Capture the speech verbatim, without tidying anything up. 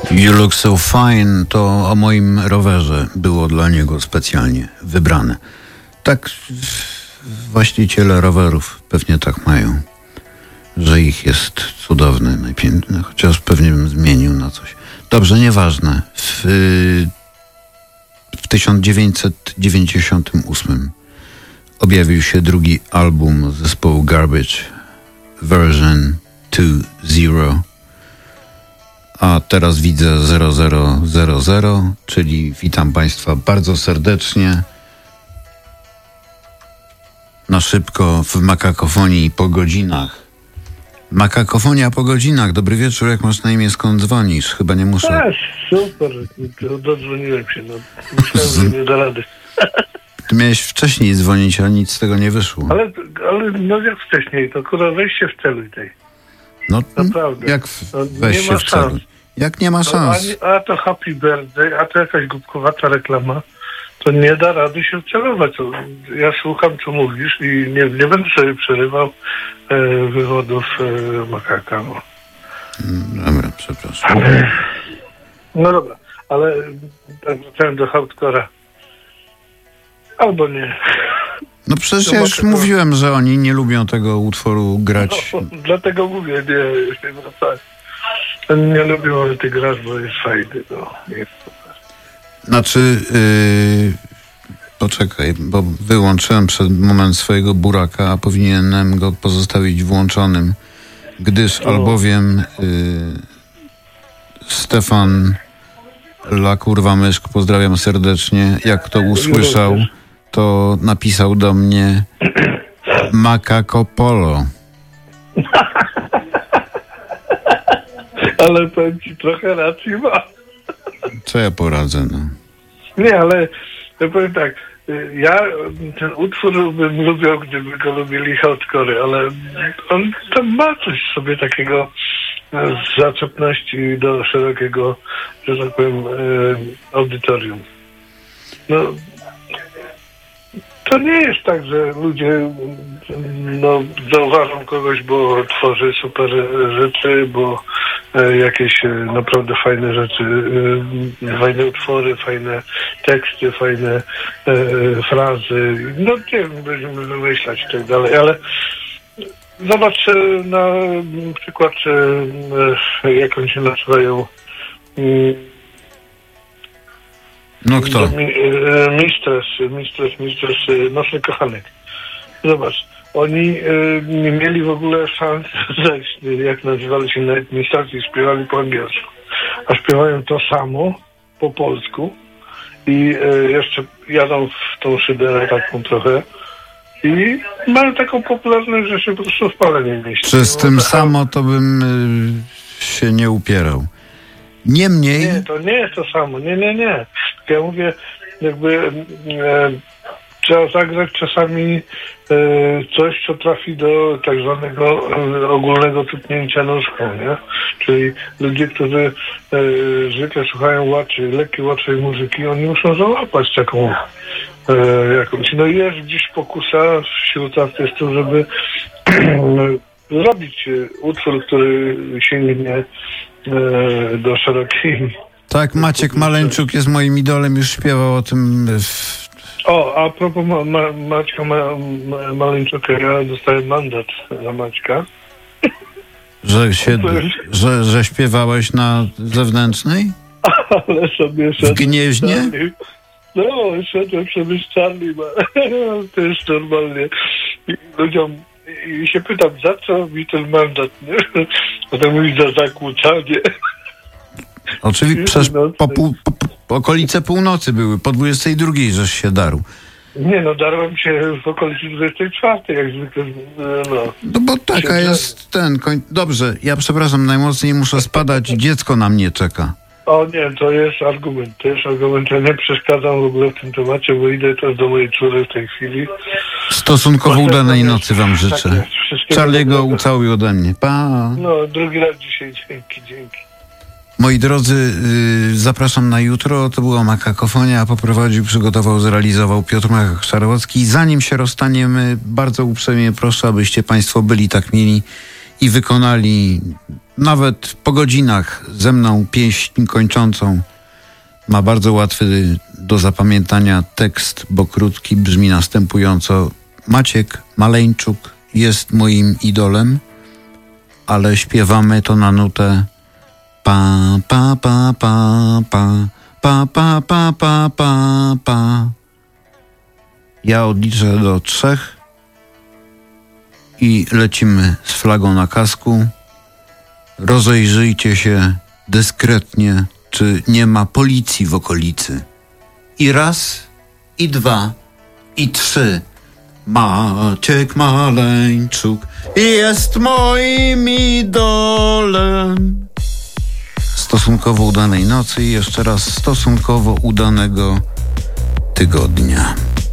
You Look So Fine to o moim rowerze było dla niego specjalnie wybrane. Tak właściciele rowerów pewnie tak mają, że ich jest cudowny, najpiękny, chociaż pewnie bym zmienił na coś. Dobrze, nieważne. W, w tysiąc dziewięćset dziewięćdziesiątym ósmym objawił się drugi album zespołu Garbage, Version dwa zero. A teraz widzę zero zero zero zero, czyli witam Państwa bardzo serdecznie. Na szybko w Makakofonii po godzinach. Makakofonia po godzinach. Dobry wieczór, jak masz na imię, skąd dzwonisz? Chyba nie muszę. A, super, dodzwoniłem się. No. Myślałem, że nie da rady. Ty miałeś wcześniej dzwonić, a nic z tego nie wyszło. Ale, ale no jak wcześniej, to kurwa weź się w celuj tej. No naprawdę. Jak w, weź nie się ma w celu. szans. Jak nie ma szans? No, a, a to Happy Birthday, a to jakaś głupkowata reklama. To nie da rady się wcelować. Ja słucham, co mówisz i nie, nie będę sobie przerywał e, wywodów e, makaka. No. Dobra, przepraszam. No dobra, ale tak wracałem do hardcora. Albo nie. No przecież ja już mówiłem, że oni nie lubią tego utworu grać. No, dlatego mówię, nie, no tak. Nie lubią, ale ty grasz, bo jest fajny. No, jest super. Znaczy, yy, poczekaj, bo wyłączyłem przed moment swojego buraka, a powinienem go pozostawić włączonym, gdyż o. albowiem yy, Stefan La Kurwa Myszk, pozdrawiam serdecznie, jak to usłyszał, to napisał do mnie Makako Polo. Ale powiem ci, trochę racji ma. Co ja poradzę, no. Nie, ale ja powiem tak, ja ten utwór bym lubił, gdyby go lubili hardcore, ale on tam ma coś w sobie takiego z zaczepności do szerokiego, że tak powiem, audytorium. No, to nie jest tak, że ludzie no, zauważą kogoś, bo tworzy super rzeczy, bo e, jakieś e, naprawdę fajne rzeczy, e, fajne utwory, fajne teksty, fajne e, frazy. No nie wiem, będziemy wymyślać i tak dalej, ale zobacz e, na przykład, e, jak oni się nazywają. E, No kto? Mistress, mistress, mistress, Nocny Kochanek. Zobacz, oni y, nie mieli w ogóle szans zejść, jak nazywali się nawet mistrz i śpiewali po angielsku. A śpiewają to samo po polsku i y, jeszcze jadą w tą szyderę taką trochę i mają taką popularność, że się po prostu w pale nie mieści. Czy z tym no, samo to bym y, się nie upierał. Niemniej... Nie, to nie jest to samo. Nie, nie, nie. Ja mówię, jakby e, trzeba zagrać czasami e, coś, co trafi do tak zwanego e, ogólnego tupnięcia nóżką, nie? Czyli ludzie, którzy e, zwykle słuchają łaczy, lekkiej, łatwej muzyki, oni muszą załapać taką e, jakąś. No i jest gdzieś pokusa wśród artystów, żeby zrobić utwór, który sięgnie do szerokiej... Tak, Maciek Maleńczuk jest moim idolem, już śpiewał o tym... W... O, a propos ma, ma, Maćka ma, ma, Maleńczuka, ja dostałem mandat na Maćka. Że, się, że, że śpiewałeś na zewnętrznej? Ale sobie szedłem... W Gnieźnie? No, szedłem sobie z Charlie, to jest normalnie. I ludziom... I się pytam, za co mi ten mandat, nie? Potem mówi, za zakłócanie. Oczywiście, przecież po, pół, po, po okolice północy były, po dwudziestej drugiej żeś się darł. Nie no, darłem się w okolicy dwudziestej czwartej, jak zwykle, no. No bo taka jest ten, koń... Dobrze, ja przepraszam, najmocniej muszę spadać, dziecko na mnie czeka. O nie, to jest argument, to jest argument, ja nie przeszkadzam w ogóle w tym temacie, bo idę też do mojej córy w tej chwili. Stosunkowo udanej nocy wam życzę. Tak Charliego ucałuj ode mnie. Pa. No, drugi raz dzisiaj, dzięki, dzięki. Moi drodzy, yy, zapraszam na jutro. To była Makakofonia, a poprowadził, przygotował, zrealizował Piotr Makak-Szarłocki. Zanim się rozstaniemy, bardzo uprzejmie proszę, abyście Państwo byli tak mili i wykonali nawet po godzinach ze mną pieśń kończącą. Ma bardzo łatwy do zapamiętania tekst, bo krótki, brzmi następująco. Maciek Maleńczuk jest moim idolem, ale śpiewamy to na nutę pa, pa, pa, pa, pa, pa, pa, pa, pa, pa, pa. Ja odliczę do trzech i lecimy z flagą na kasku. Rozejrzyjcie się dyskretnie, czy nie ma policji w okolicy. I raz, i dwa, i trzy. Maciek Maleńczuk jest moim idolem. Stosunkowo udanej nocy i jeszcze raz stosunkowo udanego tygodnia.